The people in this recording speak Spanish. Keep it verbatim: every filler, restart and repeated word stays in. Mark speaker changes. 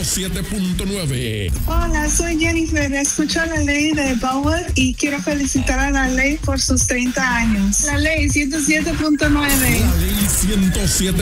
Speaker 1: siete punto nueve.
Speaker 2: Hola, soy Jennifer. Escucho la ley de Bauer y quiero felicitar a la ley por sus treinta años. La ley ciento siete punto nueve.
Speaker 1: La ley ciento siete